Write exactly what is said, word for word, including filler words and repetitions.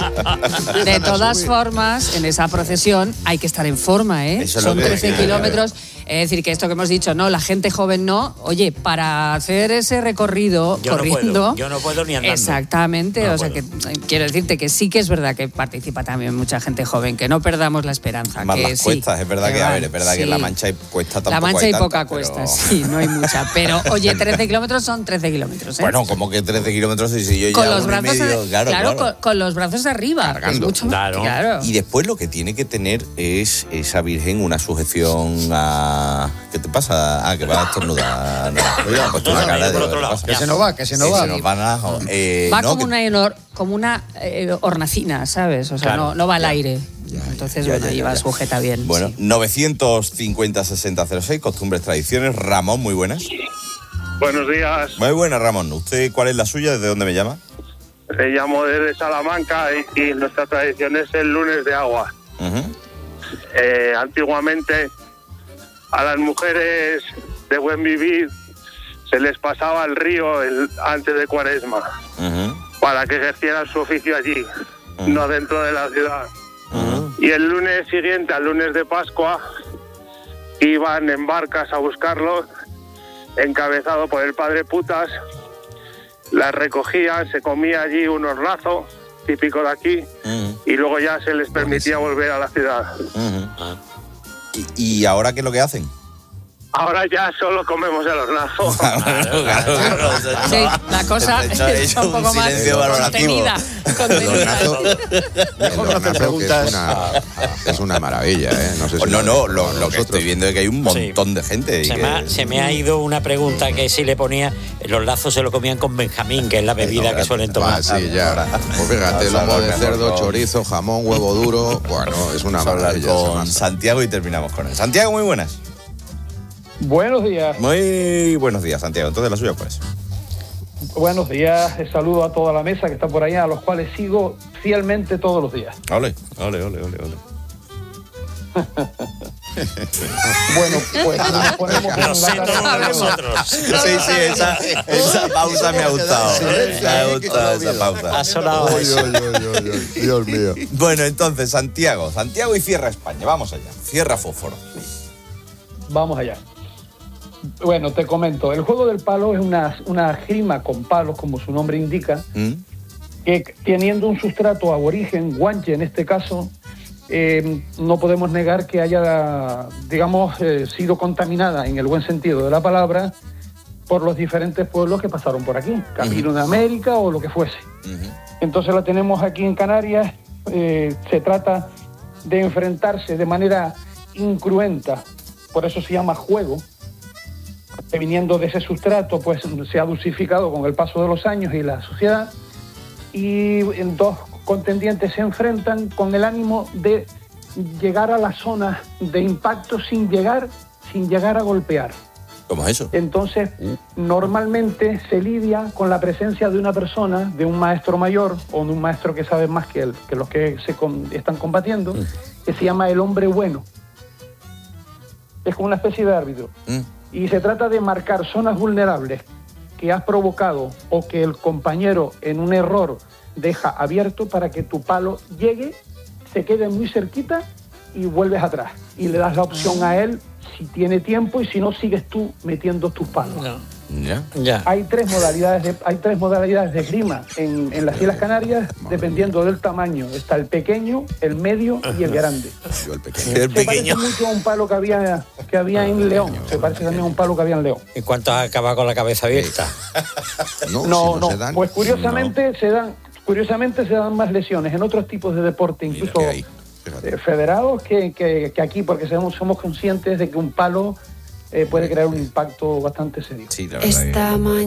De todas formas, en esa procesión hay que estar en forma, ¿eh? Eso es Son lo que trece decía. kilómetros. Es decir, que esto que hemos dicho, no, la gente joven no. Oye, para hacer ese recorrido Yo corriendo. no puedo, yo no puedo ni andando. Exactamente, No o sea puedo. que eh, quiero decirte que sí que es verdad que participa también mucha gente joven, que no perdamos la esperanza. Más que las sí, cuestas, es verdad que, a van, ver, es verdad que en sí. La Mancha hay cuesta tampoco La Mancha hay hay poca tanta, pero- cuesta, sí, no hay mucha. Pero, oye, trece kilómetros son trece kilómetros, ¿eh? Bueno, como que trece kilómetros y si yo con ya los uno y brazos, medio, de- claro, claro, claro. Con, con los brazos arriba. que es Cargando. mucho más- Claro. claro. Y después lo que tiene que tener es esa virgen una sujeción a... ¿Qué te pasa? Ah, que va a estornudar. No, me ha puesto una cara de... por otro ¿qué lado. pasa? Que se nos va, que se nos Sí, va. se nos van a... eh, Va no, como, que- una, enor- como una eh, hornacina, ¿sabes? O sea, Claro. no, no va al aire. Entonces, ya, bueno, ya, ahí ya, va ya. sujeta bien. Bueno, sí. novecientos cincuenta sesenta cero seis, costumbres, tradiciones. Ramón, muy buenas. Buenos días, Muy buenas, Ramón. ¿Usted cuál es la suya? ¿Desde dónde me llama? le llamo desde Salamanca y, y nuestra tradición es el lunes de agua. Ujú. Eh, antiguamente a las mujeres de buen vivir se les pasaba al río el, antes de Cuaresma Ujú. para que ejercieran su oficio allí, Ujú. no dentro de la ciudad. Ujú. Y el lunes siguiente, al lunes de Pascua, iban en barcas a buscarlos, encabezado por el padre Putas, las recogían, se comía allí un hornazo, típico de aquí, Ujú. y luego ya se les permitía volver a la ciudad. Ujú. ¿Y, ¿Y ahora qué es lo que hacen? Ahora ya solo comemos el hornazo. Claro, claro, claro. Sí, la cosa Está hecho- está un poco un más silencio valorativo. contenida. El contenida. hornazo, el no te hornazo que preguntas. es una, es una maravilla, ¿eh? No sé si Pues no, lo- no, lo, lo que nosotros- estoy viendo es que hay un montón Sí. de gente. y Se que- me, ha, se me ha ido una pregunta que si le ponía, los lazos se lo comían con Benjamín, que es la bebida que suelen tomar. Ah, sí, ya. Pues fíjate, Vamos a lomo hablar de mejor cerdo, con- chorizo, jamón, huevo duro. Bueno, es una Vamos a hablar maravilla. esa con masa. Santiago y terminamos con él. Santiago, muy buenas. Buenos días, Muy buenos días, Santiago. Entonces, la suya, pues. buenos días. Saludo a toda la mesa que está por allá, a los cuales sigo fielmente todos los días. Ole, ole, ole, ole, ole. Bueno, pues nos ponemos Lo en sé la todos tarea. nosotros. Sí, sí, esa, esa pausa me ha gustado. Me ha gustado esa Ha pausa. sonado Oy, eso. oy, oy, oy, oy, Dios mío. Bueno, entonces, Santiago. Santiago y cierra España. Vamos allá. Cierra Fósforo. Vamos allá. Bueno, te comento, el juego del palo es una, una esgrima con palos, como su nombre indica, ¿Mm? que teniendo un sustrato aborigen, guanche en este caso, eh, no podemos negar que haya, digamos, eh, sido contaminada en el buen sentido de la palabra por los diferentes pueblos que pasaron por aquí, Camino de América o lo que fuese. Ujú. Entonces la tenemos aquí en Canarias, eh, se trata de enfrentarse de manera incruenta, por eso se llama juego, que viniendo de ese sustrato pues se ha dulcificado con el paso de los años y la sociedad, y en dos contendientes se enfrentan con el ánimo de llegar a la zona de impacto sin llegar, sin llegar a golpear. ¿Cómo es eso? Entonces, normalmente se lidia con la presencia de una persona, de un maestro mayor o de un maestro que sabe más que, el, que los que se con, están combatiendo, que se llama el hombre bueno. Es como una especie de árbitro. ¿Mm? Y se trata de marcar zonas vulnerables que has provocado o que el compañero en un error deja abierto para que tu palo llegue, se quede muy cerquita y vuelves atrás. Y le das la opción a él si tiene tiempo y si no, sigues tú metiendo tus palos. No. ¿Ya? Ya. Hay tres modalidades de, hay tres modalidades de esgrima en, en las Islas Canarias, dependiendo del tamaño. Está el pequeño, el medio y el grande. Yo el pequeño. El Se parece pequeño. mucho a un palo que había, que había en León. Se parece también a un palo que había en León. ¿Y cuántos has acabado con la cabeza abierta? No, No, si no. se dan, Pues curiosamente se dan, curiosamente se dan más lesiones en otros tipos de deporte, Mira incluso que hay, fíjate. eh, federados, que, que, que aquí, porque somos, somos conscientes de que un palo eh, puede crear un impacto bastante serio. Sí, la verdad. que- Esta mañana